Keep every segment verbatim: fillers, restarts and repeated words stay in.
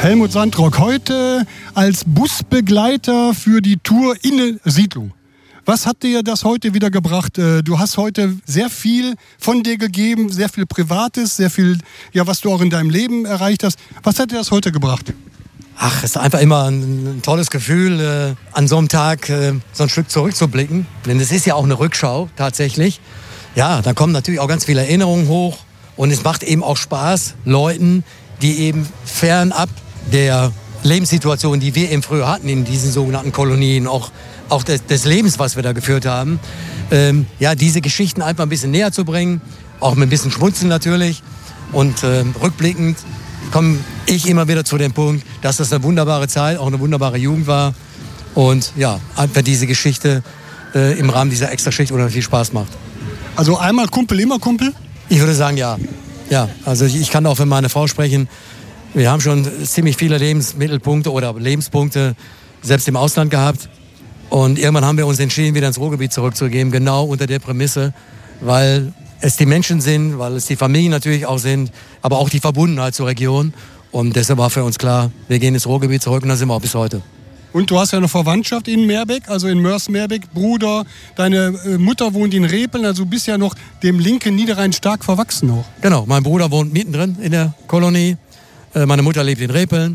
Helmut Sandrock, heute als Busbegleiter für die Tour Innensiedlung. Was hat dir das heute wieder gebracht? Du hast heute sehr viel von dir gegeben, sehr viel Privates, sehr viel, ja, was du auch in deinem Leben erreicht hast. Was hat dir das heute gebracht? Ach, es ist einfach immer ein, ein tolles Gefühl, äh, an so einem Tag äh, so ein Stück zurückzublicken. Denn es ist ja auch eine Rückschau tatsächlich. Ja, da kommen natürlich auch ganz viele Erinnerungen hoch. Und es macht eben auch Spaß, Leuten, die eben fernab der Lebenssituation, die wir eben früher hatten in diesen sogenannten Kolonien, auch, auch des, des Lebens, was wir da geführt haben, ähm, ja, diese Geschichten einfach ein bisschen näher zu bringen, auch mit ein bisschen Schmunzeln natürlich. Und ähm, rückblickend komme ich immer wieder zu dem Punkt, dass das eine wunderbare Zeit, auch eine wunderbare Jugend war. Und ja, einfach diese Geschichte äh, im Rahmen dieser Extraschicht unheimlich viel Spaß macht. Also einmal Kumpel, immer Kumpel? Ich würde sagen, ja. Ja, also ich kann auch für meine Frau sprechen. Wir haben schon ziemlich viele Lebensmittelpunkte oder Lebenspunkte selbst im Ausland gehabt. Und irgendwann haben wir uns entschieden, wieder ins Ruhrgebiet zurückzugeben, genau unter der Prämisse, weil es die Menschen sind, weil es die Familien natürlich auch sind, aber auch die Verbundenheit zur Region. Und deshalb war für uns klar, wir gehen ins Ruhrgebiet zurück und da sind wir auch bis heute. Und du hast ja eine Verwandtschaft in Meerbeck, also in Mörs-Meerbeck, Bruder. Deine Mutter wohnt in Repeln, also du bist ja noch dem linken Niederrhein stark verwachsen auch. Genau, mein Bruder wohnt mittendrin in der Kolonie. Meine Mutter lebt in Repeln.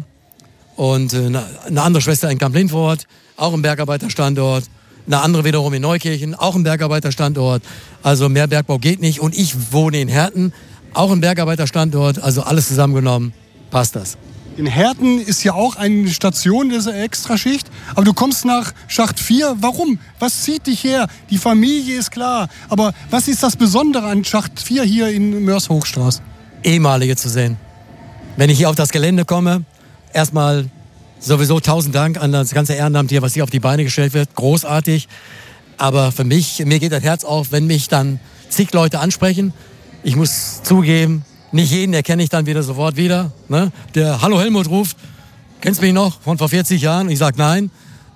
Und eine andere Schwester in Kamp-Lindfort, auch ein Bergarbeiterstandort. Eine andere wiederum in Neukirchen, auch ein Bergarbeiterstandort. Also mehr Bergbau geht nicht. Und ich wohne in Herten, auch ein Bergarbeiterstandort. Also alles zusammengenommen passt das. In Herten ist ja auch eine Station dieser Extraschicht, aber du kommst nach Schacht vier. Warum? Was zieht dich her? Die Familie ist klar, aber was ist das Besondere an Schacht vier hier in Mörs-Hochstraße? Ehemalige zu sehen. Wenn ich hier auf das Gelände komme, erstmal sowieso tausend Dank an das ganze Ehrenamt hier, was hier auf die Beine gestellt wird. Großartig. Aber für mich, mir geht das Herz auf, wenn mich dann zig Leute ansprechen. Ich muss zugeben, nicht jeden erkenne ich dann wieder sofort wieder. Ne? Der Hallo Helmut ruft, kennst du mich noch von vor vierzig Jahren? Ich sage nein,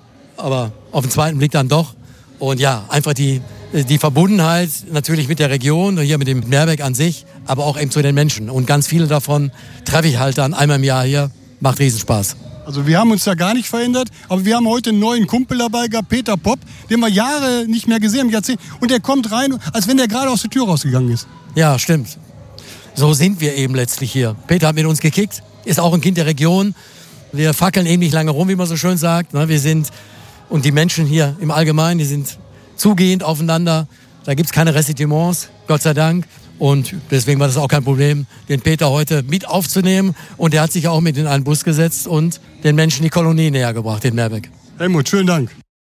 aber auf den zweiten Blick dann doch. Und ja, einfach die, die Verbundenheit natürlich mit der Region, hier mit dem Meerbeck an sich, aber auch eben zu den Menschen. Und ganz viele davon treffe ich halt dann einmal im Jahr hier. Macht Riesenspaß. Also wir haben uns da gar nicht verändert, aber wir haben heute einen neuen Kumpel dabei gehabt, Peter Popp, den wir Jahre nicht mehr gesehen haben, Jahrzehnte. Und der kommt rein, als wenn der gerade aus der Tür rausgegangen ist. Ja, stimmt. So sind wir eben letztlich hier. Peter hat mit uns gekickt, ist auch ein Kind der Region. Wir fackeln eben nicht lange rum, wie man so schön sagt. Wir sind, und die Menschen hier im Allgemeinen, die sind zugehend aufeinander. Da gibt es keine Ressentiments, Gott sei Dank. Und deswegen war das auch kein Problem, den Peter heute mit aufzunehmen. Und er hat sich auch mit in einen Bus gesetzt und den Menschen die Kolonie näher gebracht, in Meerbeck. Helmut, schönen Dank.